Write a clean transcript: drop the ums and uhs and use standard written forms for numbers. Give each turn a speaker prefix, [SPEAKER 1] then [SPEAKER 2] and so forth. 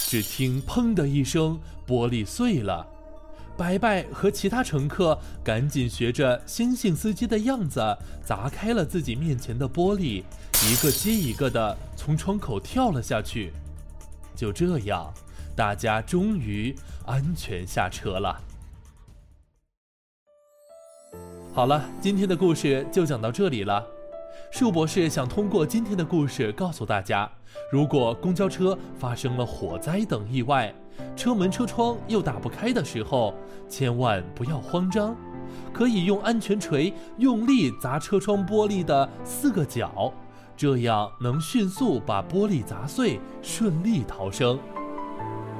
[SPEAKER 1] 只听砰的一声，玻璃碎了。白白和其他乘客赶紧学着猩猩司机的样子，砸开了自己面前的玻璃，一个接一个的从窗口跳了下去。就这样，大家终于安全下车了。好了，今天的故事就讲到这里了。树博士想通过今天的故事告诉大家，如果公交车发生了火灾等意外，车门车窗又打不开的时候，千万不要慌张，可以用安全锤用力砸车窗玻璃的4个角，这样能迅速把玻璃砸碎，顺利逃生。